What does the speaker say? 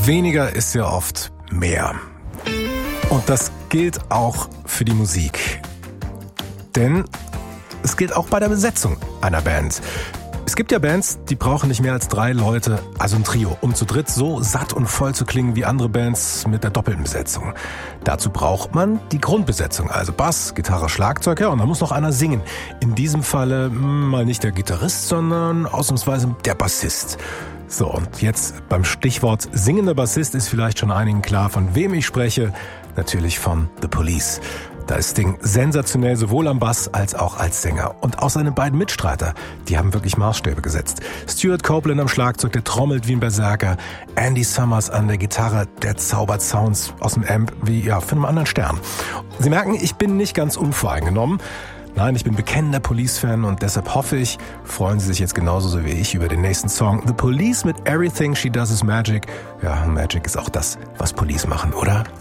Weniger ist ja oft mehr. Und das gilt auch für die Musik. Denn es gilt auch bei der Besetzung einer Band. Es gibt ja Bands, die brauchen nicht mehr als 3 Leute, also ein Trio, um zu dritt so satt und voll zu klingen wie andere Bands mit der doppelten Besetzung. Dazu braucht man die Grundbesetzung, also Bass, Gitarre, Schlagzeug, ja, und da muss noch einer singen. In diesem Falle mal nicht der Gitarrist, sondern ausnahmsweise der Bassist. So, und jetzt beim Stichwort singender Bassist ist vielleicht schon einigen klar, von wem ich spreche. Natürlich von The Police. Da ist Sting sensationell sowohl am Bass als auch als Sänger. Und auch seine beiden Mitstreiter, die haben wirklich Maßstäbe gesetzt. Stuart Copeland am Schlagzeug, der trommelt wie ein Berserker. Andy Summers an der Gitarre, der zaubert Sounds aus dem Amp wie von einem anderen Stern. Sie merken, ich bin nicht ganz unvoreingenommen. Nein, ich bin bekennender Police-Fan und deshalb hoffe ich, freuen Sie sich jetzt genauso so wie ich über den nächsten Song. The Police mit Everything She Does Is Magic. Ja, Magic ist auch das, was Police machen, oder?